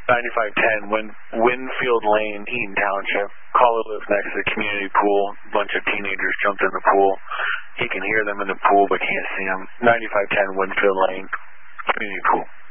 9510 Winfield Lane, Eaton Township. Caller lives next to the community pool. A bunch of teenagers jumped in the pool. He can hear them in the pool but can't see them. 9510 Winfield Lane, community pool.